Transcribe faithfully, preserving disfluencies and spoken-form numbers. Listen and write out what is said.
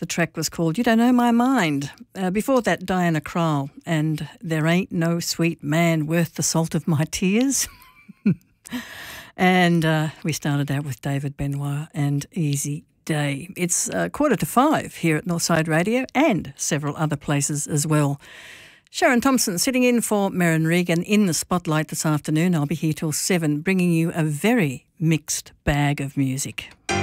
The track was called You Don't Know My Mind. Uh, before that, Diana Krall and There Ain't No Sweet Man Worth the Salt of My Tears. and uh, we started out with David Benoit and Easy Day. It's uh, quarter to five here at Northside Radio and several other places as well. Sharon Thompson sitting in for Merrin Regan in the spotlight this afternoon. I'll be here till seven, bringing you a very mixed bag of music.